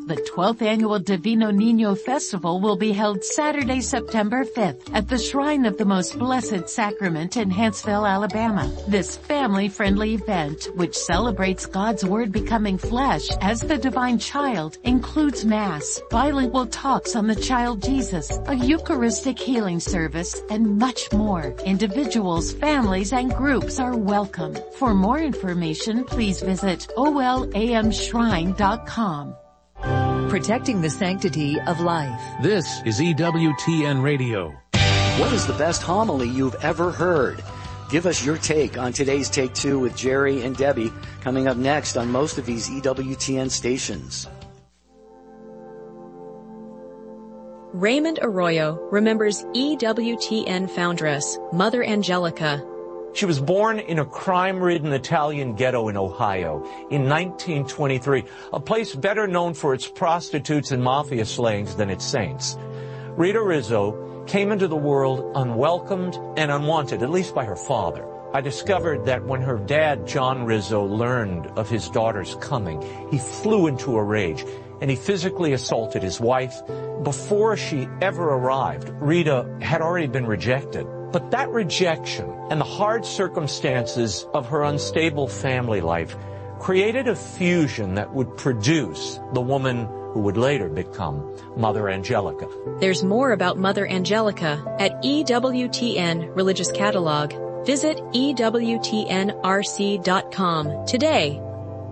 The 12th Annual Divino Niño Festival will be held Saturday, September 5th at the Shrine of the Most Blessed Sacrament in Huntsville, Alabama. This family-friendly event, which celebrates God's Word becoming flesh as the divine child, includes Mass, bilingual talks on the child Jesus, a Eucharistic healing service, and much more. Individuals, families, and groups are welcome. For more information, please visit olamshrine.com. Protecting the sanctity of life. This is EWTN Radio. What is the best homily you've ever heard? Give us your take on today's Take Two with Jerry and Debbie, coming up next on most of these EWTN stations. Raymond Arroyo remembers EWTN foundress, Mother Angelica. She was born in a crime-ridden Italian ghetto in Ohio in 1923, a place better known for its prostitutes and mafia slayings than its saints. Rita Rizzo came into the world unwelcomed and unwanted, at least by her father. I discovered that when her dad, John Rizzo, learned of his daughter's coming, he flew into a rage and he physically assaulted his wife. Before she ever arrived, Rita had already been rejected. But that rejection and the hard circumstances of her unstable family life created a fusion that would produce the woman who would later become Mother Angelica. There's more about Mother Angelica at EWTN Religious Catalog. Visit EWTNRC.com today.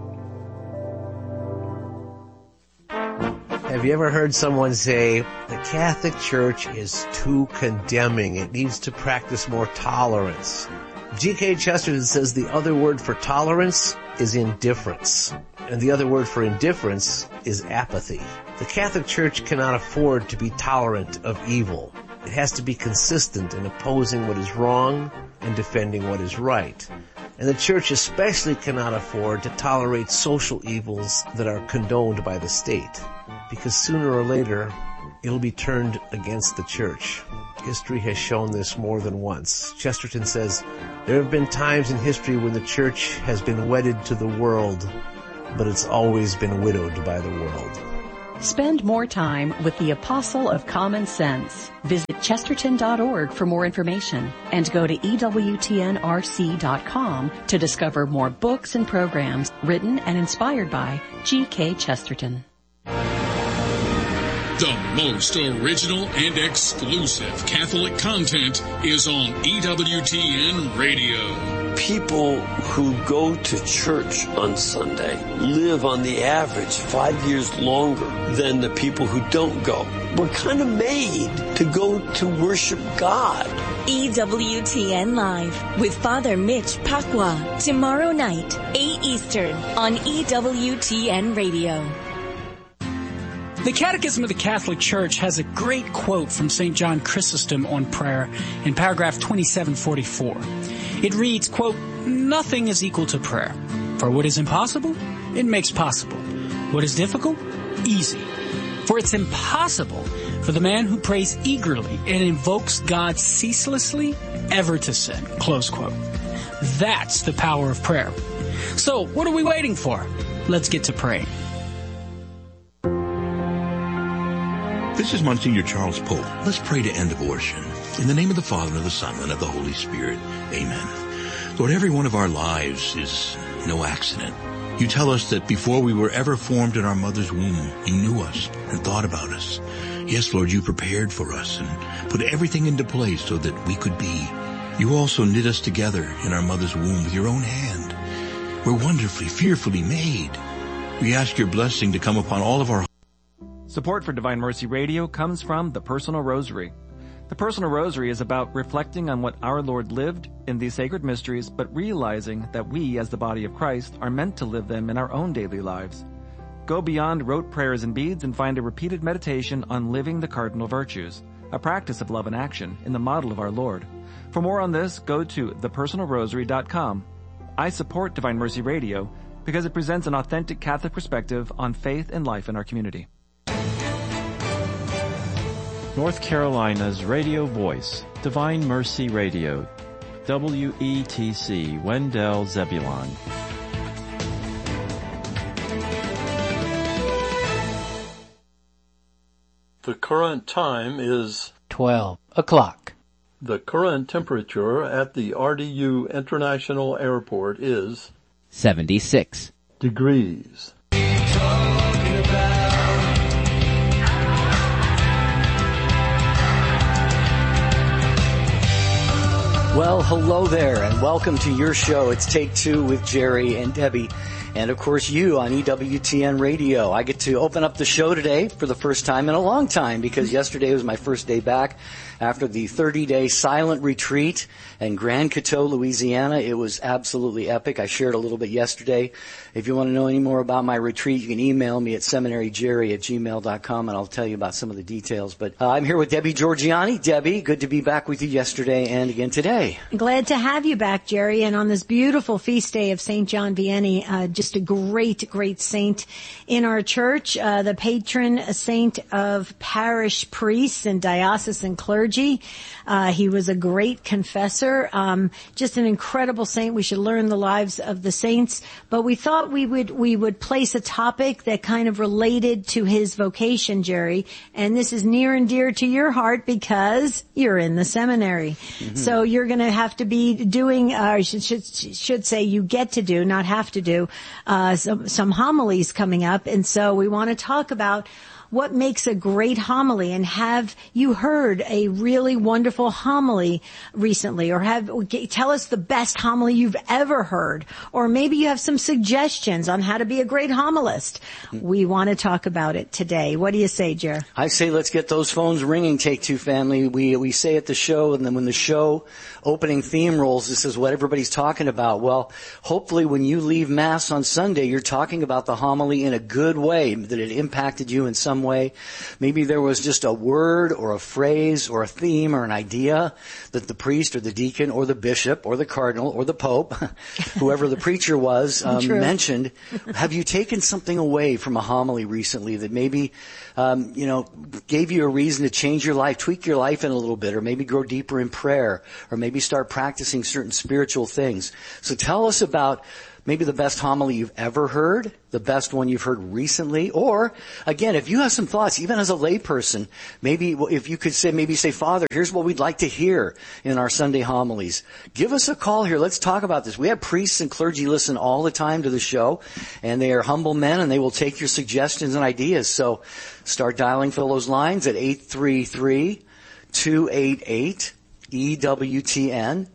Have you ever heard someone say, the Catholic Church is too condemning, it needs to practice more tolerance? G.K. Chesterton says the other word for tolerance is indifference, and the other word for indifference is apathy. The Catholic Church cannot afford to be tolerant of evil. It has to be consistent in opposing what is wrong and defending what is right. And the Church especially cannot afford to tolerate social evils that are condoned by the state, because sooner or later, it'll be turned against the Church. History has shown this more than once. Chesterton says, there have been times in history when the Church has been wedded to the world, but it's always been widowed by the world. Spend more time with the Apostle of Common Sense. Visit chesterton.org for more information and go to EWTNRC.com to discover more books and programs written and inspired by G.K. Chesterton. The most original and exclusive Catholic content is on EWTN Radio. People who go to church on Sunday live on the average 5 years longer than the people who don't go. We're kind of made to go to worship God. EWTN Live with Father Mitch Pacwa. Tomorrow night, 8 Eastern on EWTN Radio. The Catechism of the Catholic Church has a great quote from St. John Chrysostom on prayer in paragraph 2744. It reads, quote, "Nothing is equal to prayer. For what is impossible, it makes possible. What is difficult, easy. For it's impossible for the man who prays eagerly and invokes God ceaselessly ever to sin." Close quote. That's the power of prayer. So, what are we waiting for? Let's get to praying. This is Monsignor Charles Pope. Let's pray to end abortion. In the name of the Father, and of the Son, and of the Holy Spirit. Amen. Lord, every one of our lives is no accident. You tell us that before we were ever formed in our mother's womb, you knew us and thought about us. Yes, Lord, you prepared for us and put everything into place so that we could be. You also knit us together in our mother's womb with your own hand. We're wonderfully, fearfully made. We ask your blessing to come upon all of our. Support for Divine Mercy Radio comes from the Personal Rosary. The Personal Rosary is about reflecting on what our Lord lived in these sacred mysteries, but realizing that we, as the body of Christ, are meant to live them in our own daily lives. Go beyond rote prayers and beads and find a repeated meditation on living the cardinal virtues, a practice of love and action in the model of our Lord. For more on this, go to thepersonalrosary.com. I support Divine Mercy Radio because it presents an authentic Catholic perspective on faith and life in our community. North Carolina's radio voice, Divine Mercy Radio, WETC, Wendell, Zebulon. The current time is 12 o'clock. The current temperature at the RDU International Airport is 76 degrees. Well, hello there, and welcome to your show. It's Take Two with Jerry and Debbie, and of course you on EWTN Radio. I get to open up the show today for the first time in a long time, because yesterday was my first day back after the 30-day silent retreat in Grand Coteau, Louisiana. It was absolutely epic. I shared a little bit yesterday. If you want to know any more about my retreat, you can email me at seminaryjerry@gmail.com, and I'll tell you about some of the details. But I'm here with Debbie Georgianni. Debbie, good to be back with you yesterday and again today. Glad to have you back, Jerry, and on this beautiful feast day of St. John Vianney, just a great, great saint in our church, the patron saint of parish priests and diocesan clergy. He was a great confessor, just an incredible saint. We should learn the lives of the saints, but we thought we would place a topic that kind of related to his vocation, Jerry, and this is near and dear to your heart because you're in the seminary. Mm-hmm. So you're going to have to be doing, I should say you get to do, not have to do, some homilies coming up, and so we want to talk about what makes a great homily, and have you heard a really wonderful homily recently, or tell us the best homily you've ever heard, or maybe you have some suggestions on how to be a great homilist. We want to talk about it today. What do you say, Jer? I say let's get those phones ringing, Take Two family. We say at the show, and then when the show opening theme rolls, this is what everybody's talking about. Well, hopefully when you leave Mass on Sunday, you're talking about the homily in a good way, that it impacted you in some way. Maybe there was just a word or a phrase or a theme or an idea that the priest or the deacon or the bishop or the cardinal or the pope, whoever the preacher was, mentioned. Have you taken something away from a homily recently that maybe, gave you a reason to change your life, tweak your life in a little bit, or maybe grow deeper in prayer, or maybe start practicing certain spiritual things? So tell us about maybe the best homily you've ever heard, the best one you've heard recently, or, again, if you have some thoughts, even as a layperson, maybe if you could say, Father, here's what we'd like to hear in our Sunday homilies. Give us a call here. Let's talk about this. We have priests and clergy listen all the time to the show, and they are humble men, and they will take your suggestions and ideas. So start dialing for those lines at 833-288-EWTN,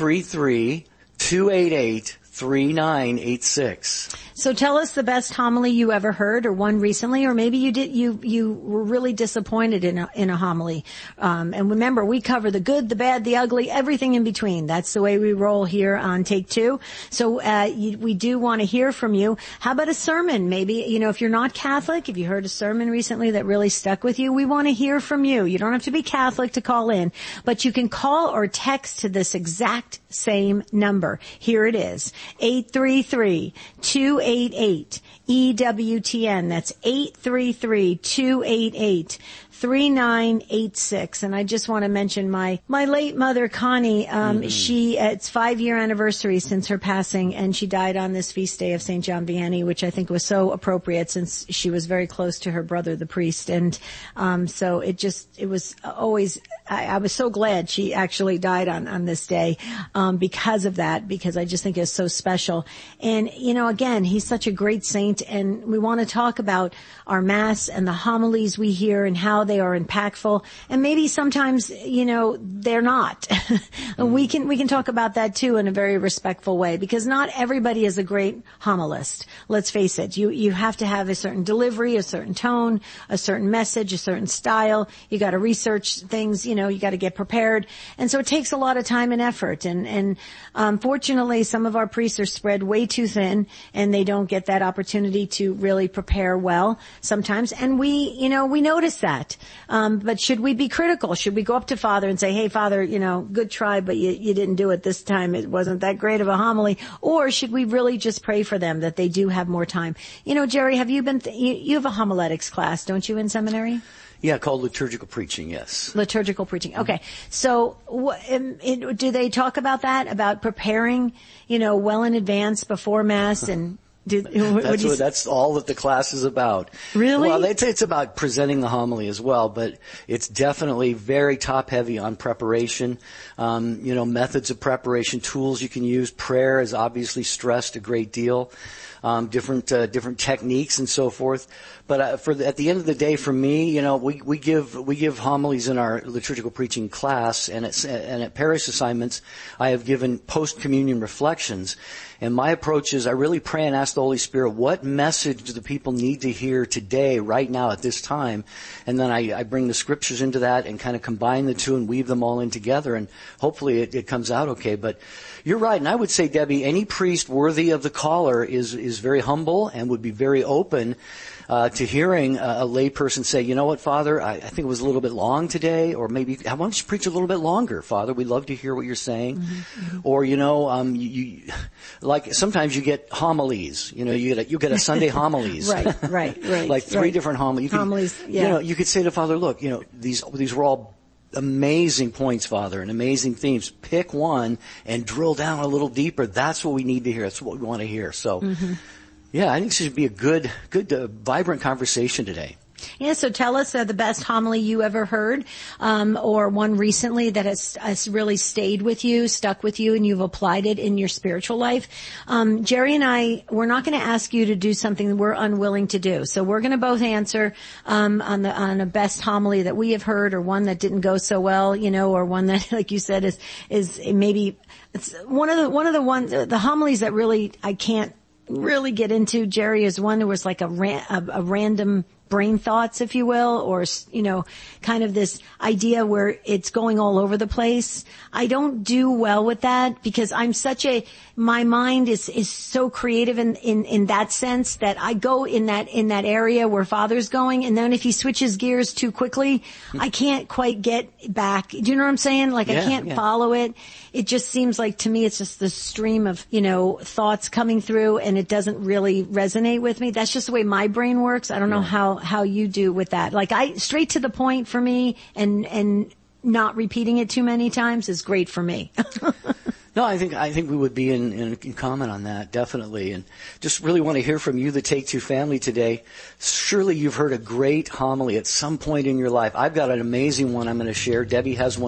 833-288-3986. So tell us the best homily you ever heard, or one recently, or maybe you were really disappointed in a homily. And remember, we cover the good, the bad, the ugly, everything in between. That's the way we roll here on Take Two. So we do want to hear from you. How about a sermon? Maybe, if you're not Catholic, if you heard a sermon recently that really stuck with you, we want to hear from you. You don't have to be Catholic to call in, but you can call or text to this exact same number. Here it is, 833-288-EWTN. That's 833-288-3986. And I just want to mention my late mother, Connie. It's 5-year anniversary since her passing, and she died on this feast day of St. John Vianney, which I think was so appropriate since she was very close to her brother, the priest. And so it was always, I was so glad she actually died on this day because of that, because I just think it's so special. And, again, he's such a great saint, and we want to talk about our Mass and the homilies we hear and how they are impactful. And maybe sometimes, they're not. We can talk about that too in a very respectful way, because not everybody is a great homilist. Let's face it. You have to have a certain delivery, a certain tone, a certain message, a certain style. You got to research things, you got to get prepared. And so it takes a lot of time and effort. And unfortunately, some of our priests are spread way too thin, and they don't get that opportunity to really prepare well sometimes. And we notice that. But should we be critical? Should we go up to Father and say, hey, Father, good try, but you didn't do it this time. It wasn't that great of a homily. Or should we really just pray for them that they do have more time? Jerry, have you been, you have a homiletics class, don't you, in seminary? Yeah, called liturgical preaching, yes. Liturgical preaching. Okay. So do they talk about that, about preparing, well in advance before Mass and That's all that the class is about. Really? Well, it's about presenting the homily as well, but it's definitely very top heavy on preparation, methods of preparation, tools you can use. Prayer is obviously stressed a great deal. Different techniques and so forth. But at the end of the day, for me, we give homilies in our liturgical preaching class, and at parish assignments, I have given post-communion reflections. And my approach is I really pray and ask the Holy Spirit, what message do the people need to hear today, right now, at this time? And then I bring the scriptures into that and kind of combine the two and weave them all in together, and hopefully it comes out okay. But you're right, and I would say, Debbie, any priest worthy of the caller is very humble and would be very open to hearing a lay person say, you know what, Father, I think it was a little bit long today, or maybe, why don't you preach a little bit longer, Father? We'd love to hear what you're saying. Mm-hmm. Or, you like sometimes you get homilies, you get a Sunday homilies. Right. Like three different homilies. Homilies, yeah. You could say to Father, look, these were all amazing points, Father, and amazing themes. Pick one and drill down a little deeper. That's what we need to hear. That's what we want to hear. So, yeah, I think it should be a good, vibrant conversation today. Yeah, so tell us the best homily you ever heard, or one recently that has really stayed with you, stuck with you, and you've applied it in your spiritual life. Jerry and we're not going to ask you to do something that we're unwilling to do. So we're going to both answer on a best homily that we have heard, or one that didn't go so well, or one that, like you said, is maybe it's one of the homilies that really I can't really get into. Jerry, is one that was like a random brain thoughts, if you will, or, kind of this idea where it's going all over the place. I don't do well with that because my mind is so creative in that sense that I go in that area where Father's going, and then if he switches gears too quickly, I can't quite get back. Do you know what I'm saying? Like, I can't follow it. It just seems like, to me, it's just the stream of, thoughts coming through, and it doesn't really resonate with me. That's just the way my brain works. I don't know how you do with that. Like, straight to the point for me, and not repeating it too many times is great for me. No, I think we would be in common on that, definitely. And just really want to hear from you, the Take Two family, today. Surely you've heard a great homily at some point in your life. I've got an amazing one I'm going to share. Debbie has one